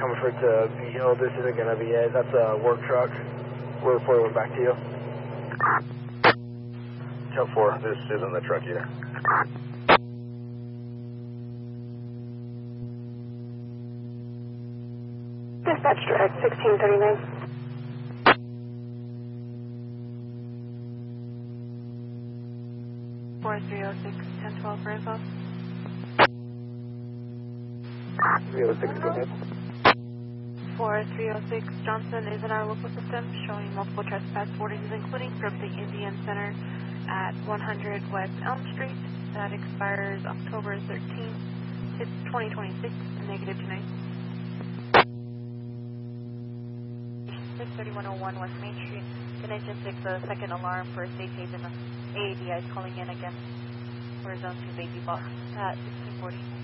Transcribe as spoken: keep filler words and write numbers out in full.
coming for to B Hill. This isn't going to be it. That's a work truck. We're reporting back to you. ten four, this isn't the truck either. Dispatch direct sixteen thirty-nine. four three oh six, ten twelve for info. three oh six, go ahead. four three oh six, Johnson is in our local system, showing multiple trespass warnings, including from the Indian Center at one hundred West Elm Street. That expires October thirteenth, twenty twenty-six, negative two nine. thirty-one oh one West Main Street. Can engine six, a second alarm for Safe Haven. A A D I is calling in again for zone two baby box at sixteen forty.